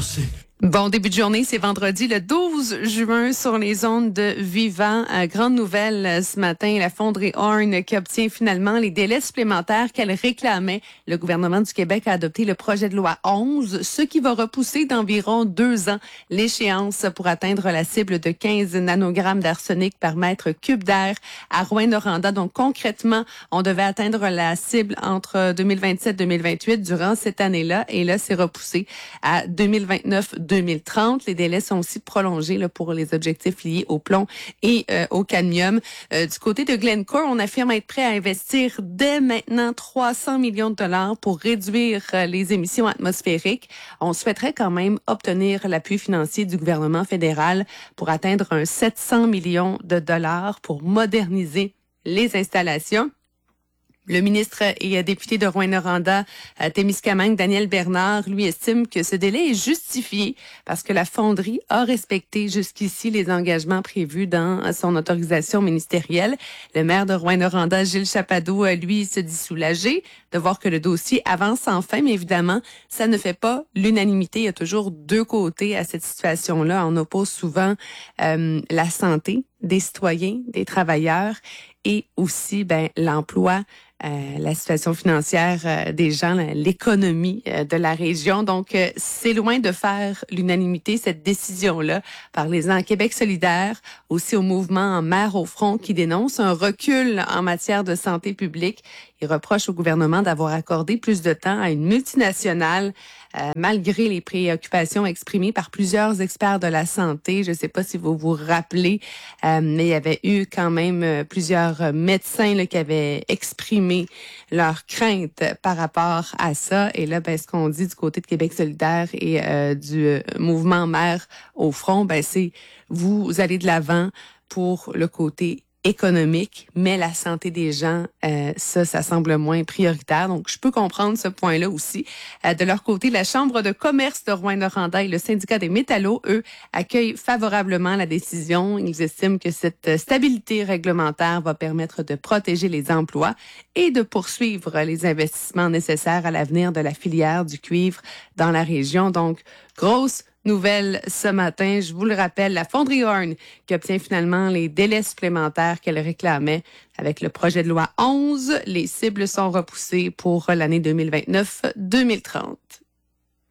Merci. Bon début de journée, c'est vendredi le 12 juin sur les ondes de Vivant. Grande nouvelle ce matin, la fonderie Horn qui obtient finalement les délais supplémentaires qu'elle réclamait. Le gouvernement du Québec a adopté le projet de loi 11, ce qui va repousser d'environ 2 ans l'échéance pour atteindre la cible de 15 nanogrammes d'arsenic par mètre cube d'air à Rouyn-Noranda. Donc concrètement, on devait atteindre la cible entre 2027 et 2028 durant cette année-là et là, c'est repoussé à 2029-2030. Les délais sont aussi prolongés là, pour les objectifs liés au plomb et au cadmium. Du côté de Glencore, on affirme être prêt à investir dès maintenant 300 millions de dollars pour réduire les émissions atmosphériques. On souhaiterait quand même obtenir l'appui financier du gouvernement fédéral pour atteindre un 700 millions de dollars pour moderniser les installations. Le ministre et député de Rouyn-Noranda, Témiscamingue, Daniel Bernard, lui estime que ce délai est justifié parce que la fonderie a respecté jusqu'ici les engagements prévus dans son autorisation ministérielle. Le maire de Rouyn-Noranda, Gilles Chapado, lui, se dit soulagé de voir que le dossier avance enfin, mais évidemment, ça ne fait pas l'unanimité. Il y a toujours deux côtés à cette situation-là. On oppose souvent la santé des citoyens, des travailleurs et aussi l'emploi, la situation financière des gens, l'économie de la région. Donc, c'est loin de faire l'unanimité, cette décision-là. Parlez-en à Québec solidaire, aussi au mouvement Mères au front qui dénonce un recul en matière de santé publique. Il reproche au gouvernement d'avoir accordé plus de temps à une multinationale malgré les préoccupations exprimées par plusieurs experts de la santé. Je ne sais pas si vous vous rappelez, mais il y avait eu quand même plusieurs médecins là, qui avaient exprimé leurs craintes par rapport à ça. Et là, ce qu'on dit du côté de Québec solidaire et du mouvement Mères au front, c'est vous allez de l'avant pour le côté économique, mais la santé des gens, ça semble moins prioritaire. Donc, je peux comprendre ce point-là aussi. De leur côté, la Chambre de commerce de Rouyn-Noranda et le syndicat des métallos, eux, accueillent favorablement la décision. Ils estiment que cette stabilité réglementaire va permettre de protéger les emplois et de poursuivre les investissements nécessaires à l'avenir de la filière du cuivre dans la région. Donc, grosse nouvelle ce matin, je vous le rappelle, la fonderie Horn qui obtient finalement les délais supplémentaires qu'elle réclamait avec le projet de loi 11. Les cibles sont repoussées pour l'année 2029-2030.